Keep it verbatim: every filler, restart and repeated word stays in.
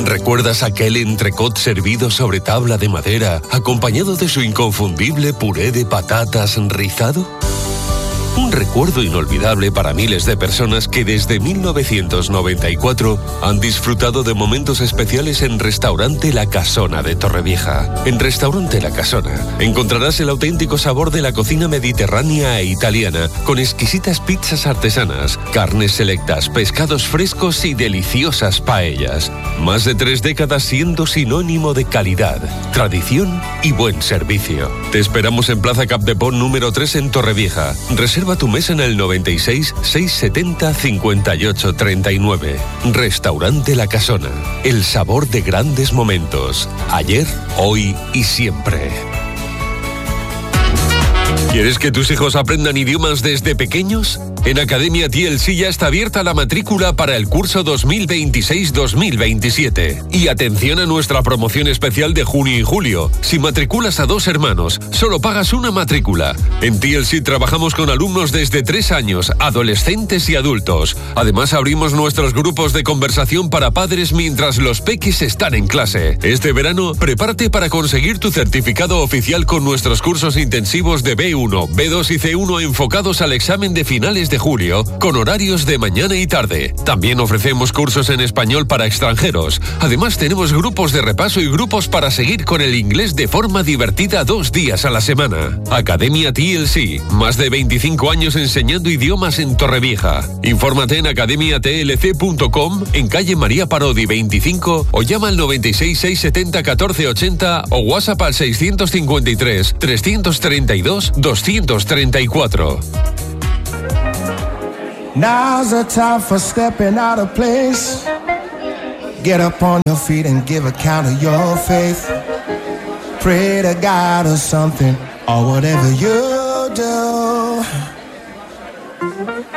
¿Recuerdas aquel entrecot servido sobre tabla de madera, acompañado de su inconfundible puré de patatas rizado? Un recuerdo inolvidable para miles de personas que desde mil novecientos noventa y cuatro han disfrutado de momentos especiales en Restaurante La Casona de Torrevieja. En Restaurante La Casona encontrarás el auténtico sabor de la cocina mediterránea e italiana, con exquisitas pizzas artesanas, carnes selectas, pescados frescos y deliciosas paellas. Más de tres décadas siendo sinónimo de calidad, tradición y buen servicio. Te esperamos en Plaza Capdepot número tres en Torrevieja. Reserva tu mesa en el noventa y seis, seiscientos setenta, cincuenta y ocho treinta y nueve. Restaurante La Casona. El sabor de grandes momentos. Ayer, hoy y siempre. ¿Quieres que tus hijos aprendan idiomas desde pequeños? En Academia T L C ya está abierta la matrícula para el curso dos mil veintiséis dos mil veintisiete. Y atención a nuestra promoción especial de junio y julio. Si matriculas a dos hermanos, solo pagas una matrícula. En T L C trabajamos con alumnos desde tres años, adolescentes y adultos. Además, abrimos nuestros grupos de conversación para padres mientras los pequis están en clase. Este verano, prepárate para conseguir tu certificado oficial con nuestros cursos intensivos de B uno, B dos y C uno enfocados al examen de finales de julio, con horarios de mañana y tarde. También ofrecemos cursos en español para extranjeros. Además, tenemos grupos de repaso y grupos para seguir con el inglés de forma divertida dos días a la semana. Academia T L C, más de veinticinco años enseñando idiomas en Torrevieja. Infórmate en academia t l c punto com, en calle María Parodi veinticinco, o llama al noventa y seis, seiscientos setenta, catorce ochenta o WhatsApp al seiscientos cincuenta y tres, trescientos treinta y dos, doscientos treinta y cuatro. Now's the time for stepping out of place. Get up on your feet and give account of your faith. Pray to God or something, or whatever you do.